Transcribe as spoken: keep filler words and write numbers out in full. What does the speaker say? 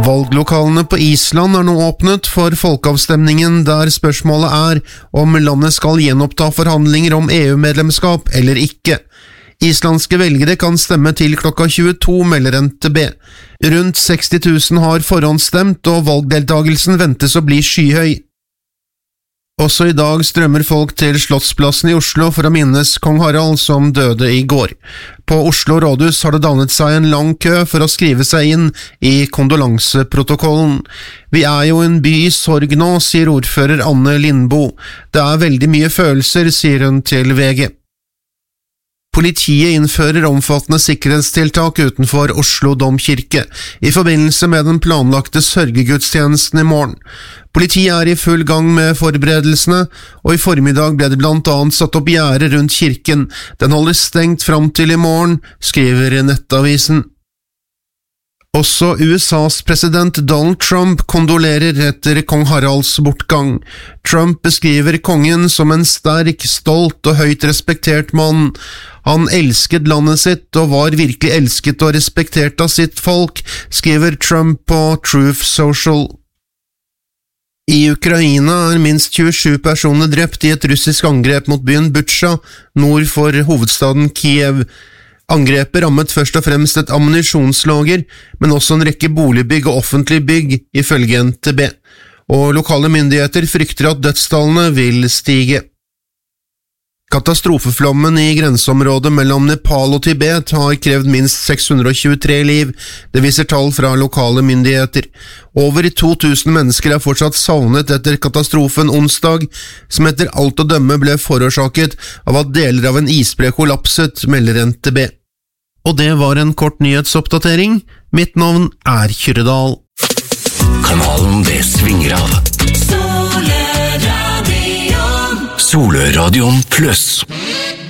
Valglokalene på Island er nå åpnet for folkeavstemningen der spørsmålet er om landet skal gjenoppta forhandlinger om E U-medlemskap eller ikke. Islandske velgere kan stemme til klokka tjueto, melder N T B. Rundt seksti tusen har forhåndsstemt, og valgdeltagelsen ventes å bli skyhøy. Også i dag strømmer folk til Slottsplassen i Oslo for å minnes kong Harald som døde i går. På Oslo rådhus har det dannet seg en lang kø for å skrive seg inn i kondolanseprotokollen. Vi er jo en by i sorg nå, sier ordfører Anne Lindbo. Det er veldig mye følelser, sier hun til V G. Politiet innfører omfattende sikkerhetstiltak utenfor Oslo domkirke, i forbindelse med den planlagte sørgegudstjenesten i morgen. Politiet er i full gang med forberedelsene, og i formiddag ble det blant annet satt opp gjerde rundt kirken. Den holder stengt fram til i morgen, skriver Nettavisen. Også U S A's president Donald Trump kondolerer etter kong Haralds bortgang. Trump beskriver kongen som en sterk, stolt og høyt respektert mann. Han elsket landet sitt og var virkelig elsket og respektert av sitt folk, skriver Trump på Truth Social. I Ukraina er minst tjuesju personer drept i et russisk angrep mot byen Butsja, nord for hovedstaden Kiev. Angrepet rammet først og fremst et ammunisjonslager, men også en rekke boligbygg og offentlige bygg, ifølge N T B, og lokale myndigheter frykter at dødstallene vil stige. Katastrofeflommen i grenseområdet mellom Nepal og Tibet har krevd minst seks hundre og tjuetre liv, det viser tall fra lokale myndigheter. Over to tusen mennesker er fortsatt savnet etter katastrofen onsdag, som etter alt å dømme ble forårsaket av at deler av en isbre kollapset, melder N T B. Og det var en kort nyhetsoppdatering. Mitt navn er Kyrredal. Kanalen det svinger av. Soløradion Soløradion Plus.